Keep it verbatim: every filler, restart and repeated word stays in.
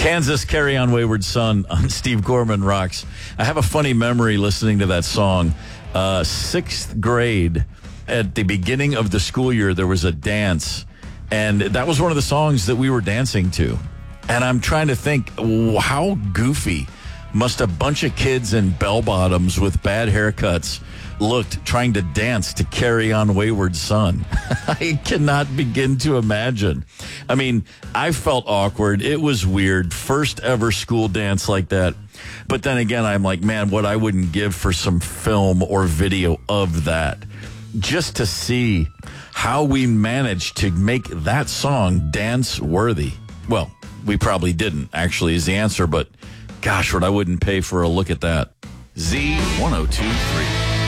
Kansas, Carry On Wayward Son on Steve Gorman Rocks. I have a funny memory listening to that song. Uh, sixth grade, at the beginning of the school year, there was a dance, and that was one of the songs that we were dancing to. And I'm trying to think, how goofy must a bunch of kids in bell-bottoms with bad haircuts looked trying to dance to Carry On Wayward Son. I cannot begin to imagine. I mean, I felt awkward. It was weird. First ever school dance like that. But then again, I'm like, man, what I wouldn't give for some film or video of that. Just to see how we managed to make that song dance worthy. Well, we probably didn't, actually, is the answer. But gosh, what I wouldn't pay for a look at that. Z one oh two three.